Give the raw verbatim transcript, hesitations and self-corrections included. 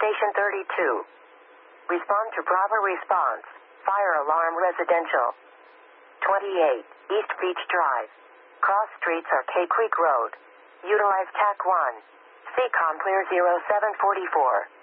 Station thirty-two. Respond to Bravo response. Fire alarm residential. twenty-eight, East Beach Drive. Cross streets are K Creek Road. Utilize T A C one. C COM clear zero seven four four.